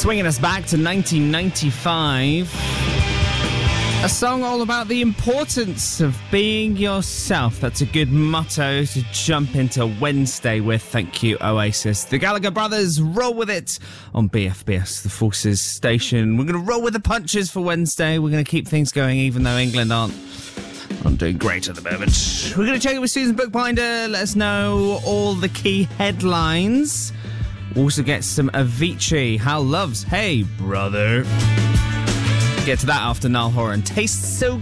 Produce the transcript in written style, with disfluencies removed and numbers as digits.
Swinging us back to 1995. A song all about the importance of being yourself. That's a good motto to jump into Wednesday with. Thank you, Oasis. The Gallagher Brothers, Roll With It on BFBS, the Forces station. We're going to roll with the punches for Wednesday. We're going to keep things going even though England aren't doing great at the moment. We're going to check it with Susan Bookbinder. Let us know all the key headlines. Also get some Avicii. How loves, hey brother. Get to that after Niall Horan. Tastes so